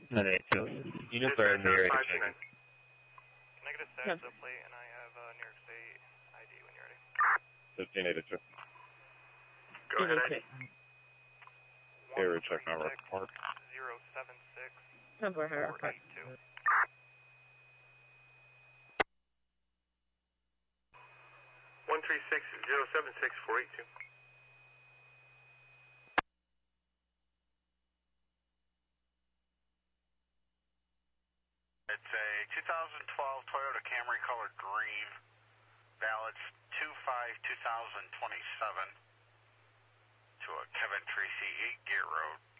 982. Units are in the area checking. Can I get a status plate and I have New York State ID when you're ready? 1582. Go ahead, ID. Area check now, Rock Park. 076 Number her. 482. 136-076-482. It's a 2012 Toyota Camry colored green. Ballots 25-2027 to a Kevin Tracy 8 Gate Road.